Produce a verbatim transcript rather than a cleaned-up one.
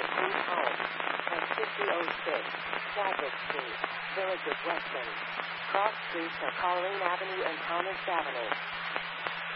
at Bruce Home and fifty oh six Chadwick Street, Village of Weston. Cross streets are Colleen Avenue and Thomas Avenue.